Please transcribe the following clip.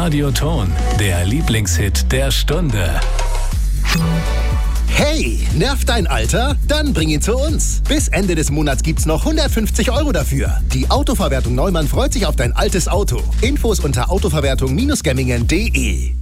Radioton, der Lieblingshit der Stunde. Hey, nervt dein Alter? Dann bring ihn zu uns. Bis Ende des Monats gibt's noch 150 € dafür. Die Autoverwertung Neumann freut sich auf dein altes Auto. Infos unter autoverwertung-gemmingen.de.